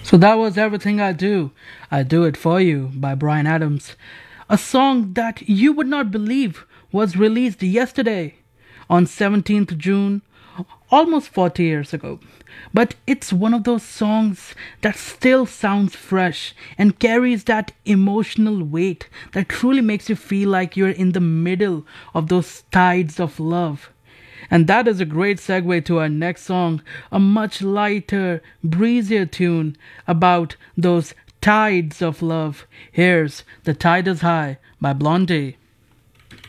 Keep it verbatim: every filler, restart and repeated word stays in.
So that was Everything I Do. I Do It For You by Bryan Adams. A song that you would not believe was released yesterday on seventeenth of June, almost forty years ago. But it's one of those songs that still sounds fresh and carries that emotional weight that truly makes you feel like you're in the middle of those tides of love. And that is a great segue to our next song, a much lighter, breezier tune about those tides of love. Here's The Tide is High by Blondie.